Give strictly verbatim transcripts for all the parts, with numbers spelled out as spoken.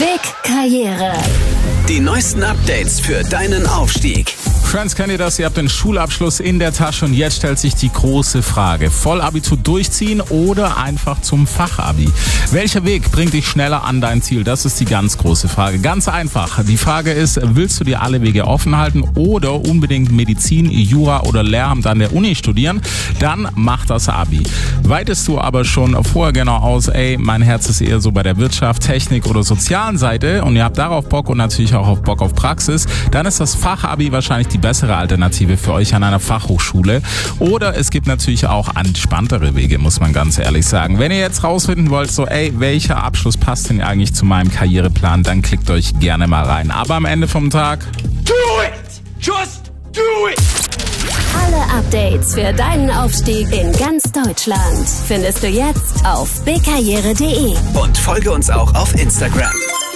Big Karriere. Die neuesten Updates für deinen Aufstieg. Friends, kennt ihr das? Ihr habt den Schulabschluss in der Tasche und jetzt stellt sich die große Frage. Vollabitur durchziehen oder einfach zum Fachabi? Welcher Weg bringt dich schneller an dein Ziel? Das ist die ganz große Frage. Ganz einfach. Die Frage ist, willst du dir alle Wege offen halten oder unbedingt Medizin, Jura oder Lehramt an der Uni studieren? Dann mach das Abi. Weitest du aber schon vorher genau aus, ey, mein Herz ist eher so bei der Wirtschaft, Technik oder sozialen Seite und ihr habt darauf Bock und natürlich auch auf Bock auf Praxis, dann ist das Fachabi wahrscheinlich die bessere Alternative für euch an einer Fachhochschule. Oder es gibt natürlich auch entspanntere Wege, muss man ganz ehrlich sagen. Wenn ihr jetzt rausfinden wollt, so ey, welcher Abschluss passt denn eigentlich zu meinem Karriereplan, dann klickt euch gerne mal rein. Aber am Ende vom Tag, do it! Just do it! Alle Updates für deinen Aufstieg in ganz Deutschland findest du jetzt auf big karriere punkt de. Und folge uns auch auf Instagram.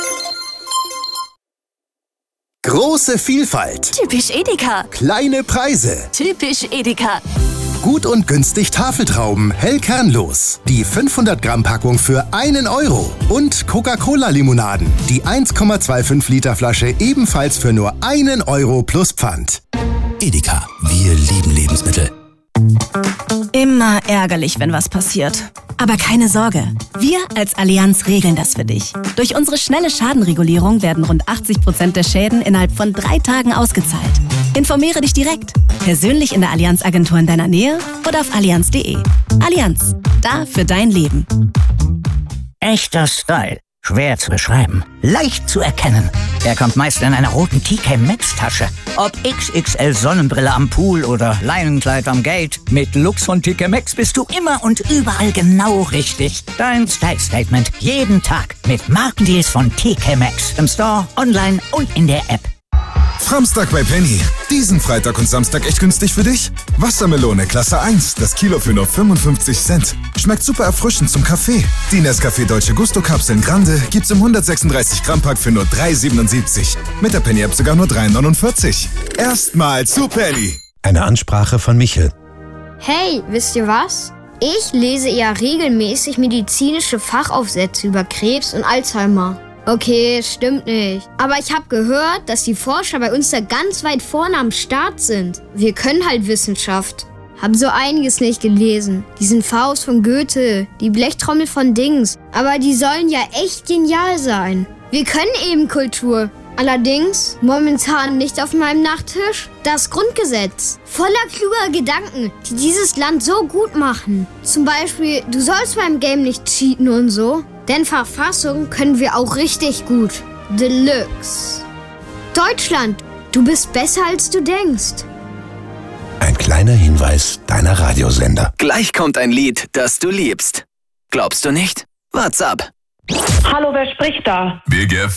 Große Vielfalt. Typisch Edeka. Kleine Preise. Typisch Edeka. Gut und günstig Tafeltrauben, hell kernlos. Die fünfhundert Gramm Packung für einen Euro. Und Coca-Cola-Limonaden. Die eins Komma fünfundzwanzig Liter Flasche ebenfalls für nur einen Euro plus Pfand. Edeka, wir lieben Lebensmittel. Immer ärgerlich, wenn was passiert. Aber keine Sorge, wir als Allianz regeln das für dich. Durch unsere schnelle Schadenregulierung werden rund achtzig Prozent der Schäden innerhalb von drei Tagen ausgezahlt. Informiere dich direkt, persönlich in der Allianz-Agentur in deiner Nähe oder auf allianz punkt de. Allianz, da für dein Leben. Echter Style. Schwer zu beschreiben, leicht zu erkennen. Er kommt meist in einer roten T K Maxx Tasche. Ob X X L Sonnenbrille am Pool oder Leinenkleid am Gate. Mit Lux von T K Maxx bist du immer und überall genau richtig. Dein Style-Statement jeden Tag mit Markendeals von T K Maxx. Im Store, online und in der App. Framstag bei Penny. Diesen Freitag und Samstag echt günstig für dich? Wassermelone Klasse eins, das Kilo für nur fünfundfünfzig Cent. Schmeckt super erfrischend zum Kaffee. Die Nescafé Dolce Gusto Kapseln Grande gibt's im hundertsechsunddreißig Gramm Pack für nur drei siebenundsiebzig. Mit der Penny App sogar nur drei neunundvierzig. Erstmal zu Penny. Eine Ansprache von Michel. Hey, wisst ihr was? Ich lese ja regelmäßig medizinische Fachaufsätze über Krebs und Alzheimer. Okay, stimmt nicht. Aber ich habe gehört, dass die Forscher bei uns da ganz weit vorne am Start sind. Wir können halt Wissenschaft. Hab so einiges nicht gelesen. Diesen Faust von Goethe, die Blechtrommel von Dings. Aber die sollen ja echt genial sein. Wir können eben Kultur. Allerdings momentan nicht auf meinem Nachttisch das Grundgesetz. Voller kluger Gedanken, die dieses Land so gut machen. Zum Beispiel, du sollst beim Game nicht cheaten und so. Denn Verfassung können wir auch richtig gut. Deluxe. Deutschland, du bist besser als du denkst. Ein kleiner Hinweis deiner Radiosender. Gleich kommt ein Lied, das du liebst. Glaubst du nicht? Wart's ab. Hallo, wer spricht da? Big F